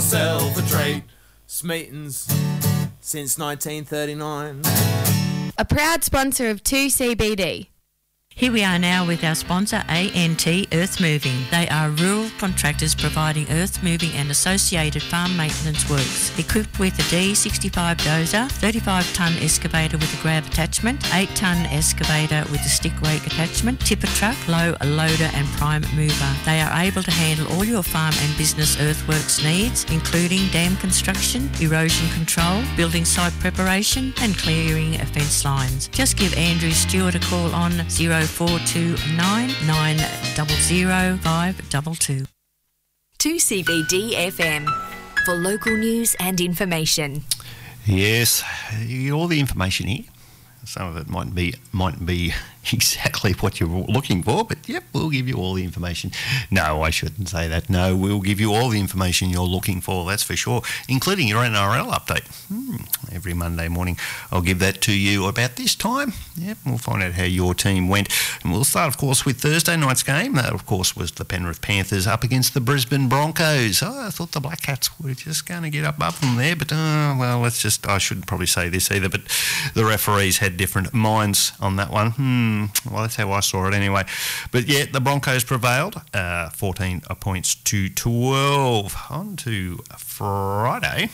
yourself a treat. Smeaton's since 1939. A proud sponsor of 2CBD. Here we are now with our sponsor, ANT Earth Moving. They are rural contractors providing earth moving and associated farm maintenance works. Equipped with a D65 dozer, 35-tonne excavator with a grab attachment, 8-tonne excavator with a stick rake attachment, tipper truck, low loader and prime mover. They are able to handle all your farm and business earthworks needs, including dam construction, erosion control, building site preparation and clearing of fence lines. Just give Andrew Stewart a call on 0429 900 522. 2CBD FM for local news and information. Yes, you get all the information here. Some of it mightn't be exactly what you're looking for, but yep, we'll give you all the information. No, I shouldn't say that. No, we'll give you all the information you're looking for, that's for sure, including your NRL update. Every Monday morning I'll give that to you about this time. Yep, we'll find out how your team went. And we'll start, of course, with Thursday night's game. That, of course, was the Penrith Panthers up against the Brisbane Broncos. I thought the Black Cats were just going to get above them there, but, well, I shouldn't probably say this either, but the referees had different minds on that one. Well, that's how I saw it anyway. But yeah, the Broncos prevailed, 14 points to 12. On to Friday.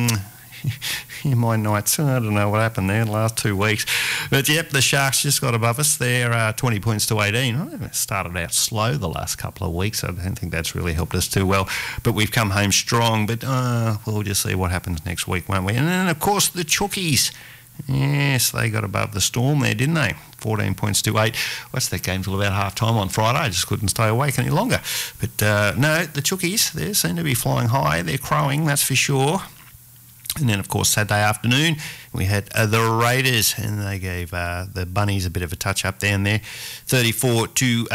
My Knights, I don't know what happened there the last 2 weeks. But yep, the Sharks just got above us. They're 20 points to 18. I started out slow the last couple of weeks. I don't think that's really helped us too well. But we've come home strong. But we'll just see what happens next week, won't we? And then, of course, the Chookies. Yes, they got above the Storm there, didn't they? 14 points to 8. What's that game till about half-time on Friday? I just couldn't stay awake any longer. But no, the Chookies, they seem to be flying high. They're crowing, that's for sure. And then, of course, Saturday afternoon, we had the Raiders, and they gave the Bunnies a bit of a touch-up down there, 34 to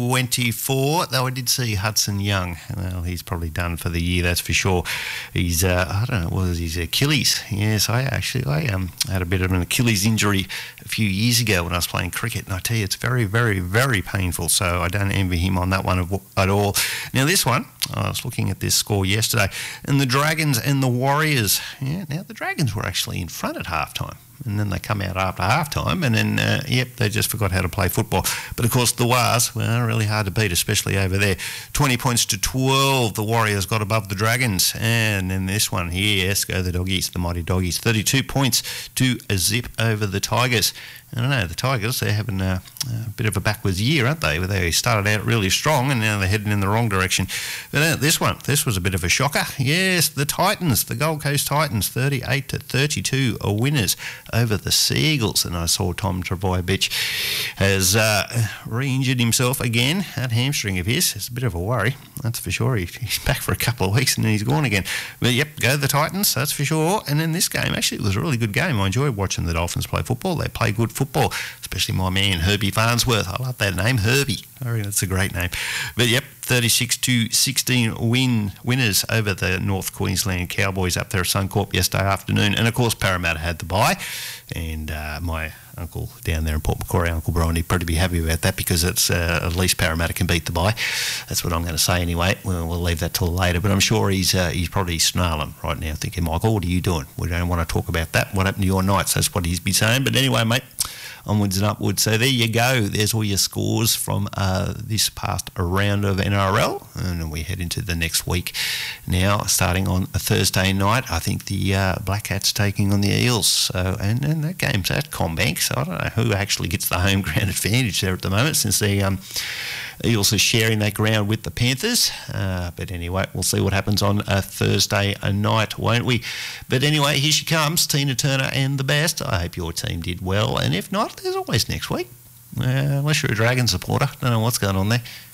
24. Though I did see Hudson Young. Well, he's probably done for the year, that's for sure. He's, I don't know, what was his Achilles? Yes, I had a bit of an Achilles injury a few years ago when I was playing cricket, and I tell you, it's very, very, very painful, so I don't envy him on that one at all. Now, this one, I was looking at this score yesterday, and the Dragons and the Warriors. Yeah, now the Dragons were actually in front at halftime, and then they come out after halftime, and then, they just forgot how to play football. But, of course, the Wars were really hard to beat, especially over there. 20 points to 12, the Warriors got above the Dragons. And then this one here, yes, go the Doggies, the mighty Doggies. 32 points to a zip over the Tigers. I don't know, the Tigers, they're having a bit of a backwards year, aren't they? They started out really strong and now they're heading in the wrong direction. But this was a bit of a shocker. Yes, the Titans, the Gold Coast Titans, 38 to 32 are winners over the Seagulls. And I saw Tom Trbojevic has re-injured himself again. That hamstring of his, it's a bit of a worry, that's for sure. He's back for a couple of weeks and then he's gone again. But yep, go the Titans, that's for sure. And then this game, actually, it was a really good game. I enjoyed watching the Dolphins play football. They play good football, especially my man Herbie Farnsworth. I love that name, Herbie. I reckon that's a great name. But yep, 36 to 16 winners over the North Queensland Cowboys up there at Suncorp yesterday afternoon. And of course, Parramatta had the bye, and my uncle down there in Port Macquarie, Uncle Brian, he'd probably be happy about that because it's at least Parramatta can beat the bye. That's what I'm going to say anyway. We'll leave that till later, but I'm sure he's probably snarling right now thinking, Michael, what are you doing? We don't want to talk about that. What happened to your Knights? That's what he's been saying. But anyway, mate, onwards and upwards. So there you go. There's all your scores from this past round of NRL, and we head into the next week now, starting on a Thursday night. I think the Black Cats taking on the Eels. So and that game's at CommBank. So I don't know who actually gets the home ground advantage there at the moment, since the Eels are sharing that ground with the Panthers. But anyway, we'll see what happens on a Thursday night, won't we? But anyway, here she comes, Tina Turner and the Best. I hope your team did well, and if not, there's always next week. Unless you're a Dragon supporter, don't know what's going on there.